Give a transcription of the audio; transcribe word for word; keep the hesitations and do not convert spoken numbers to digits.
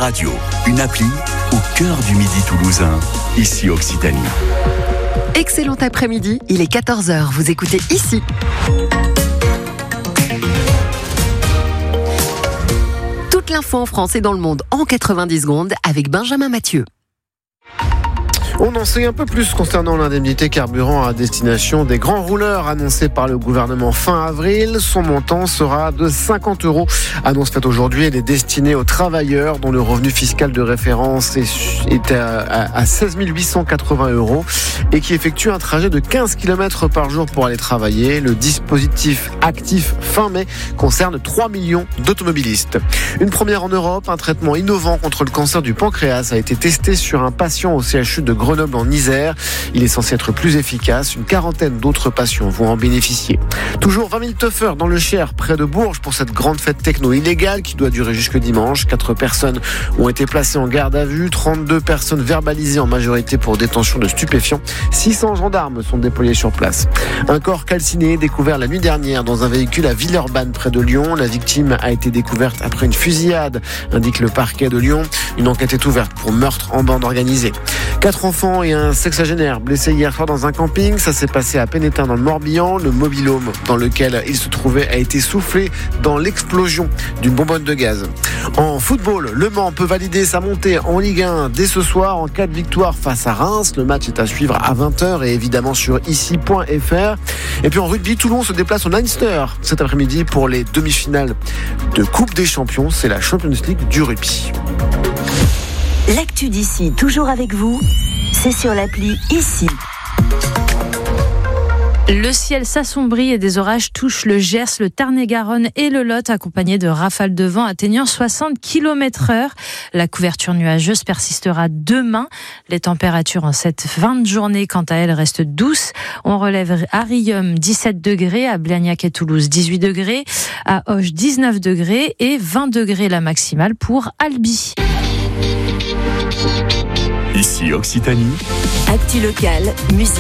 Radio, une appli au cœur du Midi toulousain, ici Occitanie. Excellent après-midi, il est quatorze heures, vous écoutez ici. Toute l'info en France et dans le monde en quatre-vingt-dix secondes avec Benjamin Mathieu. On en sait un peu plus concernant l'indemnité carburant à destination des grands rouleurs annoncée par le gouvernement fin avril. Son montant sera de cinquante euros. Annonce faite aujourd'hui, elle est destinée aux travailleurs dont le revenu fiscal de référence est à seize mille huit cent quatre-vingts euros et qui effectuent un trajet de quinze kilomètres par jour pour aller travailler. Le dispositif actif fin mai concerne trois millions d'automobilistes. Une première en Europe, un traitement innovant contre le cancer du pancréas a été testé sur un patient au C H U de Grenoble. Grenoble en Isère. Il est censé être plus efficace. Une quarantaine d'autres patients vont en bénéficier. Toujours vingt mille teufeurs dans le Cher, près de Bourges, pour cette grande fête techno illégale qui doit durer jusque dimanche. Quatre personnes ont été placées en garde à vue. trente-deux personnes verbalisées en majorité pour détention de stupéfiants. six cents gendarmes sont déployés sur place. Un corps calciné découvert la nuit dernière dans un véhicule à Villeurbanne, près de Lyon. La victime a été découverte après une fusillade, indique le parquet de Lyon. Une enquête est ouverte pour meurtre en bande organisée. Quatre enfants et un sexagénaire blessés hier soir dans un camping. Ça s'est passé à Pénétin dans le Morbihan. Le mobil-home dans lequel il se trouvait a été soufflé dans l'explosion d'une bonbonne de gaz. En football, Le Mans peut valider sa montée en Ligue un dès ce soir en cas de victoire face à Reims. Le match est à suivre à vingt heures et évidemment sur ici point f r. Et puis en rugby, Toulon se déplace au Leinster cet après-midi pour les demi-finales de Coupe des Champions. C'est la Champions League du rugby. L'actu d'ici, toujours avec vous, c'est sur l'appli Ici. Le ciel s'assombrit et des orages touchent le Gers, le Tarn-et-Garonne et le Lot, accompagnés de rafales de vent atteignant soixante kilomètres heure. La couverture nuageuse persistera demain. Les températures en cette fin de journée, quant à elles, restent douces. On relève à Riom dix-sept degrés, à Blagnac et Toulouse dix-huit degrés, à Auch dix-neuf degrés et vingt degrés la maximale pour Albi. Ici Occitanie. Actu locale, musique.